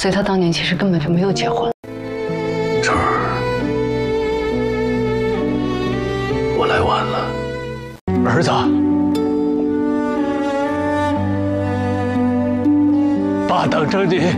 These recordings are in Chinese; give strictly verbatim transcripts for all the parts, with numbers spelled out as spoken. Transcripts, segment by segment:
所以他当年其实根本就没有结婚。 晨儿，我来晚了。儿子，爸等着你。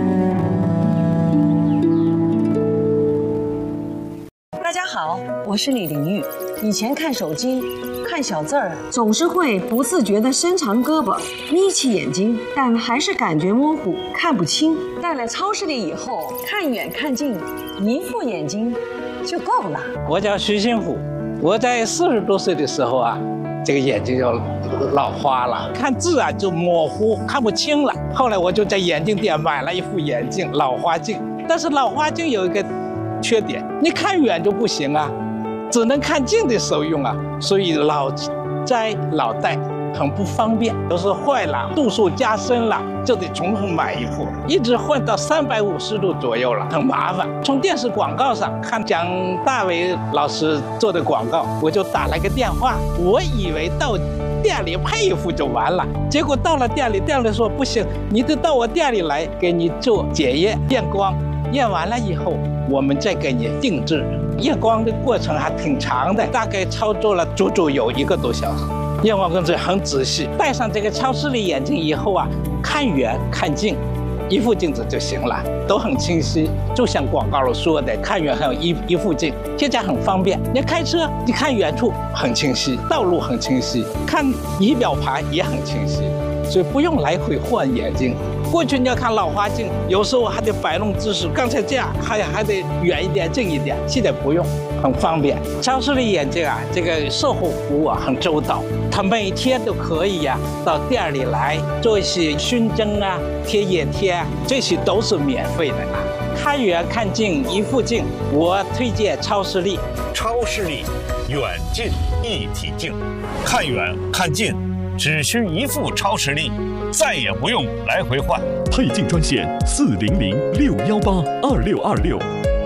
大家好，我是李玲玉。以前看手机，看小字儿，总是会不自觉地伸长胳膊，眯起眼睛，但还是感觉模糊，看不清。到了超市里以后，看远看近，一副眼睛就够了。 我叫徐新虎，我在四十多岁的时候啊，这个眼睛就老花了，看字啊就模糊，看不清了。后来我就在眼镜店买了一副眼镜，老花镜。但是老花镜有一个缺点，你看远就不行啊，只能看近的时候用啊，所以老摘老戴很不方便，有时候坏了，度数加深了，就得重新买一副，一直换到三百五十度左右了，很麻烦。从电视广告上看蒋大为老师做的广告，我就打了个电话，我以为到店里配一副就完了，结果到了店里，店里说不行，你得到我店里来给你做检验验光，验完了以后我们再给你定制。验光的过程还挺长的，大概操作了足足有一个多小时。验光工作很仔细，戴上这个超视力眼镜以后啊，看远看近，一副镜子就行了，都很清晰。就像广告里说的，看远还有一一副镜，现在很方便。你开车，你看远处很清晰，道路很清晰，看仪表盘也很清晰，所以不用来回换眼镜。过去你要看老花镜，有时候还得摆弄姿势，刚才这样还还得远一点近一点，现在不用，很方便。超视力眼镜啊，这个售后服务啊很周到，他每天都可以呀、啊、到店里来做一些熏蒸啊、贴眼贴啊，这些都是免费的啊。看远看近一副镜，我推荐超视力。 超视力，远近一体镜，看远看近，只需一副超视力。再也不用来回换， 配镜专线四零零六幺八二六二六。